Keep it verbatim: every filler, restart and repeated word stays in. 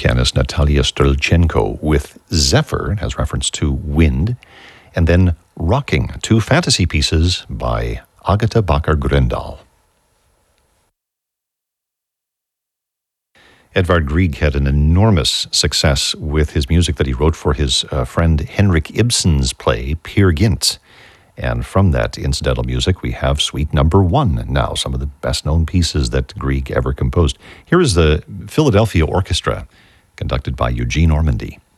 pianist Natalia Strelchenko with Zephyr, has reference to wind, and then Rocking, two fantasy pieces by Agatha Bakker-Grøndahl. Edvard Grieg had an enormous success with his music that he wrote for his uh, friend Henrik Ibsen's play Peer Gynt. And from that incidental music, we have Suite Number One now, some of the best-known pieces that Grieg ever composed. Here is the Philadelphia Orchestra, conducted by Eugene Ormandy.